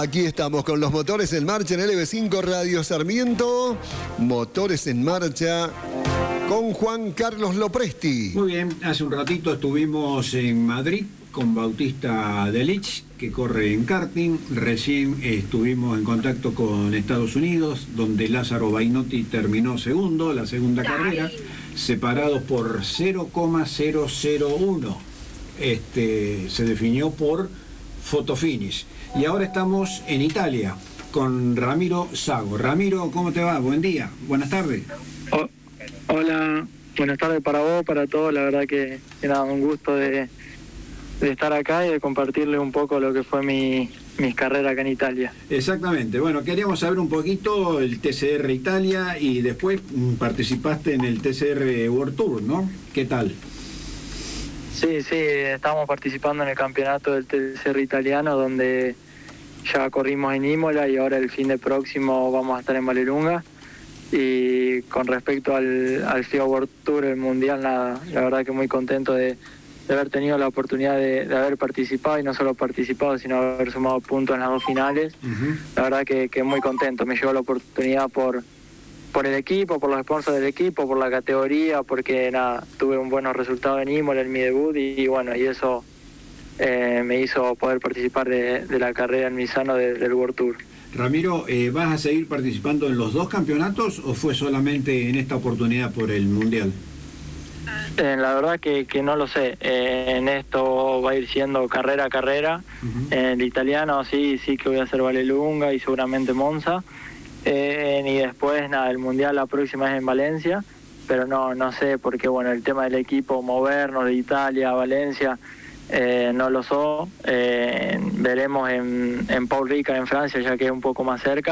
Aquí estamos con los motores en marcha en LB5 Radio Sarmiento. Motores en marcha con Juan Carlos Lopresti. Muy bien, hace un ratito estuvimos en Madrid con Bautista Delich, que corre en karting. Recién estuvimos en contacto con Estados Unidos, donde Lázaro Bainotti terminó segundo, la segunda carrera, separados por 0,001. Se definió por fotofinish. Y ahora estamos en Italia con Ramiro Sago. Ramiro, ¿cómo te va? Buen día, buenas tardes. Hola, buenas tardes para vos, para todos. La verdad que nada, un gusto de estar acá y de compartirles un poco lo que fue mi carrera acá en Italia. Exactamente, bueno, queríamos saber un poquito el TCR Italia y después participaste en el TCR World Tour, ¿no? ¿Qué tal? Sí, estamos participando en el campeonato del TCR italiano, donde ya corrimos en Imola y ahora el fin de próximo vamos a estar en Vallelunga. Y con respecto al FIA World Tour, el Mundial, nada, la verdad que muy contento de haber tenido la oportunidad de haber participado, y no solo participado, sino haber sumado puntos en las dos finales. La verdad que muy contento, me llegó la oportunidad por el equipo, por los sponsors del equipo, por la categoría, porque nada, tuve un buen resultado en Imola en mi debut y bueno, y eso me hizo poder participar de la carrera en Misano del World Tour. Ramiro, ¿vas a seguir participando en los dos campeonatos o fue solamente en esta oportunidad por el Mundial? La verdad que no lo sé. En esto va a ir siendo carrera a carrera. En el italiano sí que voy a hacer Vallelunga y seguramente Monza. Y después, nada, el Mundial la próxima es en Valencia, pero no sé, porque bueno, el tema del equipo, movernos de Italia a Valencia, no lo sé. Veremos en Paul Ricard en Francia, ya que es un poco más cerca.